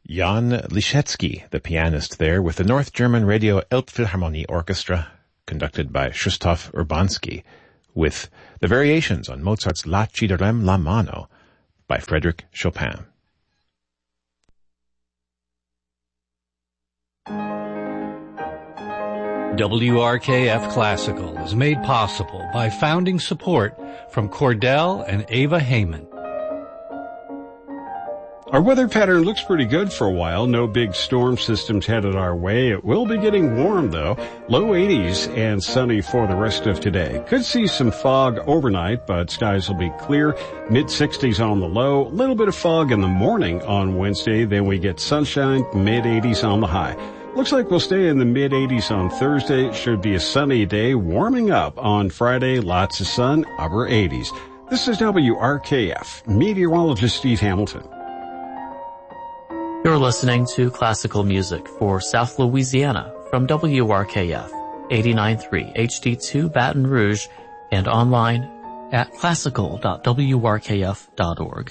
Jan Liszewski, the pianist there, with the North German Radio Elbphilharmonie Orchestra, conducted by Krzysztof Urbanski, with the variations on Mozart's La Ci-darem la mano by Frédéric Chopin. WRKF Classical is made possible by founding support from Cordell and Ava Heyman. Our weather pattern looks pretty good for a while. No big storm systems headed our way. It will be getting warm, though. Low 80s and sunny for the rest of today. Could see some fog overnight, but skies will be clear. Mid-60s on the low. A little bit of fog in the morning on Wednesday. Then we get sunshine, mid-80s on the high. Looks like we'll stay in the mid-80s on Thursday. Should be a sunny day. Warming up on Friday. Lots of sun, upper 80s. This is WRKF. Meteorologist Steve Hamilton. You're listening to classical music for South Louisiana from WRKF 89.3 HD2 Baton Rouge and online at classical.wrkf.org.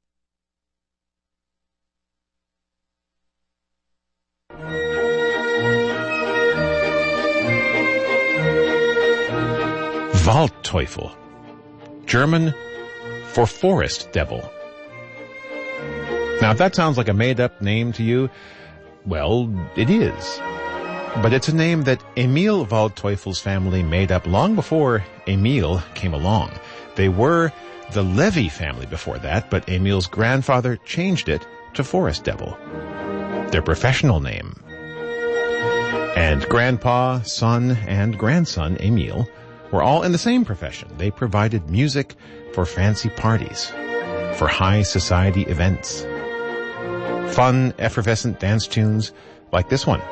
Waldteufel, German for forest devil. Now, if that sounds like a made-up name to you, well, it is. But it's a name that Emil Waldteufel's family made up long before Emil came along. They were the Levy family before that, but Emil's grandfather changed it to Forest Devil, their professional name. And grandpa, son, and grandson, Emil, were all in the same profession. They provided music for fancy parties, for high society events. Fun, effervescent dance tunes like this one.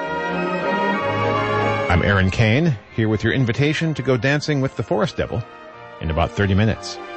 I'm Aaron Kane, here with your invitation to go dancing with the Forest Devil in about 30 minutes.